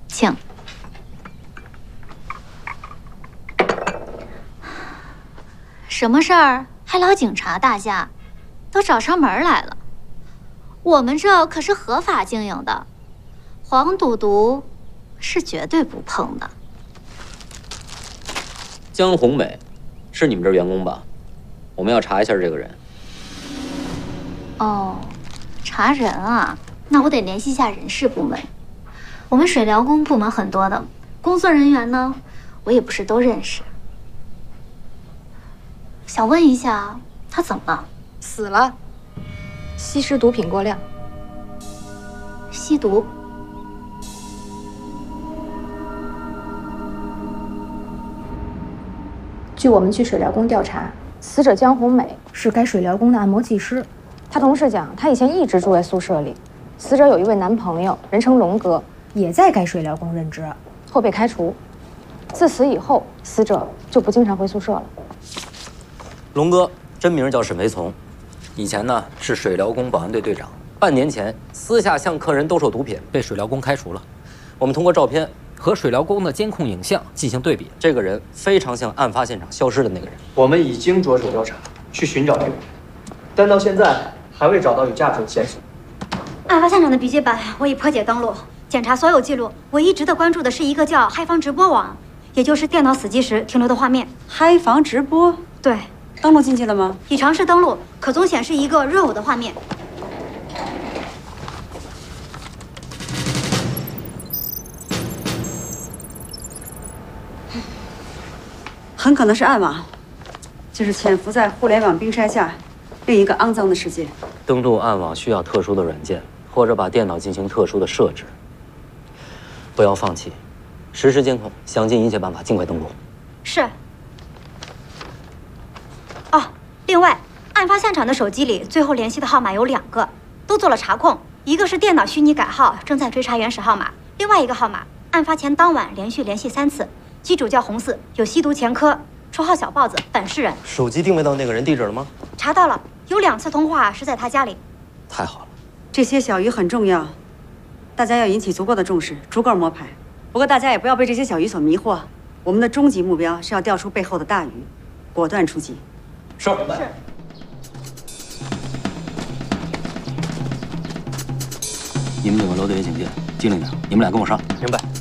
请。什么事儿还劳警察大驾，都找上门来了。我们这可是合法经营的，黄赌毒是绝对不碰的。 江红美，是你们这儿员工吧？我们要查一下这个人。 哦，查人啊，那我得联系一下人事部门。我们水疗工部门很多的，工作人员呢，我也不是都认识。想问一下，他怎么了？ 死了，吸食毒品过量。 吸毒？ 据我们去水疗工调查，死者江红美是该水疗工的按摩技师。她同事讲，她以前一直住在宿舍里。死者有一位男朋友，人称龙哥，也在该水疗工任职，后被开除。自此以后，死者就不经常回宿舍了。 龙哥真名叫沈维从，以前呢是水疗工保安队队长。半年前私下向客人兜售毒品，被水疗工开除了。我们通过照片和水疗工的监控影像进行对比，这个人非常像案发现场消失的那个人。 我们已经着手调查，去寻找这个人，但到现在还未找到有价值的线索。 案发现场的笔记本我已破解登录，检查所有记录。我一直的关注的是一个叫嗨房直播网，也就是电脑死机时停留的画面。 嗨房直播？ 对。 登录进去了吗？ 已尝试登录，可总显示一个热舞的画面。 很可能是暗网，就是潜伏在互联网冰山下另一个肮脏的世界。 登录暗网需要特殊的软件，或者把电脑进行特殊的设置。不要放弃，实时监控，想尽一切办法尽快登录。 是。哦，另外，案发现场的手机里最后联系的号码有2个，都做了查控。一个是电脑虚拟改号，正在追查原始号码；另外一个号码，案发前当晚连续联系3次，机主叫红四，有吸毒前科，绰号小豹子，本市人。 手机定位到那个人地址了吗？ 查到了，有2次通话是在他家里。 太好了， 这些小鱼很重要，大家要引起足够的重视，逐个摸排。不过大家也不要被这些小鱼所迷惑，我们的终极目标是要调出背后的大鱼，果断出击。 是。 你们2个楼得警戒，机灵点。你们俩跟我上。 明白。